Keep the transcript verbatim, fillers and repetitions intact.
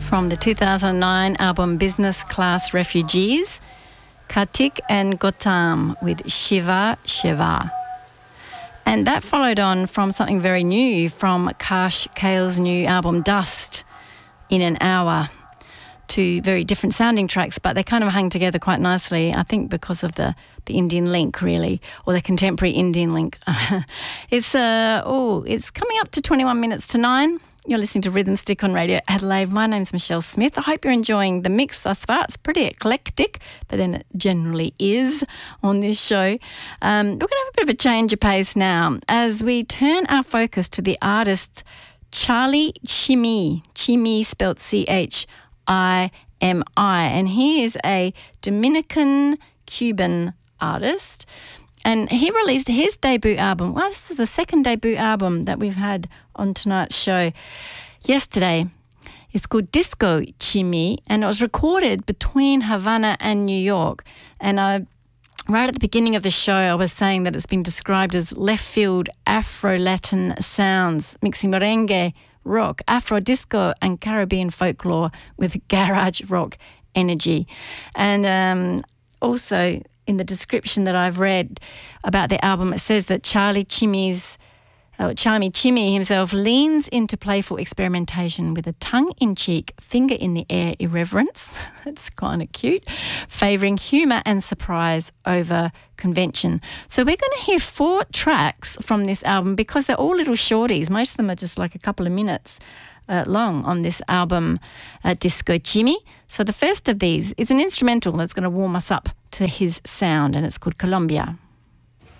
from the two thousand nine album Business Class Refugees, Kartik and Gautam with Shiva Shiva. And that followed on from something very new from Kash Kale's new album Dust, In an Hour. Two very different sounding tracks, but they kind of hang together quite nicely, I think because of the, the Indian link, really, or the contemporary Indian link. it's uh, oh, it's coming up to twenty-one minutes to nine. You're listening to Rhythm Stick on Radio Adelaide. My name's Michelle Smith. I hope you're enjoying the mix thus far. It's pretty eclectic, but then it generally is on this show. Um, we're going to have a bit of a change of pace now as we turn our focus to the artist Charlie Chimi. Chimi spelled C H I M I. And he is a Dominican-Cuban artist. And he released his debut album. Well, this is the second debut album that we've had on tonight's show yesterday. It's called Disco Chimi, and it was recorded between Havana and New York. And I, right at the beginning of the show, I was saying that it's been described as left-field Afro-Latin sounds, mixing merengue, rock, Afro disco and Caribbean folklore with garage rock energy. And um, also in the description that I've read about the album, it says that Charlie Chimi's, uh, Charlie Chimi himself leans into playful experimentation with a tongue-in-cheek, finger-in-the-air irreverence. It's kind of cute, favouring humour and surprise over convention. So we're going to hear four tracks from this album because they're all little shorties. Most of them are just like a couple of minutes uh, long on this album, uh, Disco Chimi. So the first of these is an instrumental that's going to warm us up to his sound, and it's called Colombia.